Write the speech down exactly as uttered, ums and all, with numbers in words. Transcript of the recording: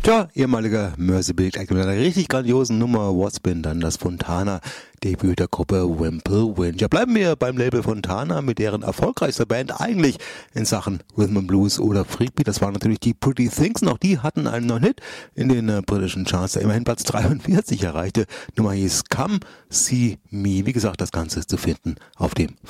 Tja, ehemaliger Merseybeat Act mit einer richtig grandiosen Nummer What's Been, dann das Fontana-Debüt der Gruppe Wimple Wind. Ja, bleiben wir beim Label Fontana mit deren erfolgreichster Band eigentlich in Sachen Rhythm and Blues oder Freakbeat. Das waren natürlich die Pretty Things. Auch die hatten einen neuen Hit in den äh, britischen Charts, der immerhin Platz dreiundvierzig erreichte. Nummer hieß Come See Me. Wie gesagt, das Ganze ist zu finden auf dem